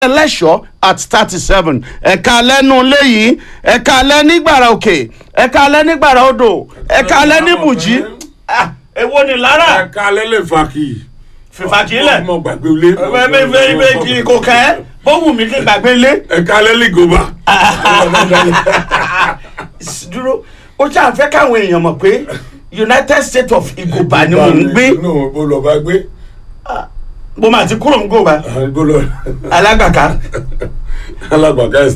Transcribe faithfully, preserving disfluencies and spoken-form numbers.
ẹlẹ́ṣọ́ at thirty seven ẹ̀ka lẹ́nu léyìí ẹ̀ka lẹ́ nígbàrà òkè ẹ̀ka lẹ́ nígbàrà odò ẹ̀ka lẹ́ níbùjí èwo ni lára. ẹ̀ka lẹ́ lè fa kì í. fìfà kì í lẹ̀. ọmọ gbàgbé ilé. bẹ́ẹ̀ bẹ́ẹ̀ bẹ́ẹ̀ kì í kò kẹ́ bóhùn mi kí gbàgbé ilé. ẹ̀ka lẹ́ lè gòbà. dúró ó ṣáà fẹ́ káwọn èèyàn mọ̀ pé United States of Igoba ni mò ń gbé. inú bó lọ bá gbé. mo máa ti kúrò ń gòba. Golo. alágbàká. alágbàká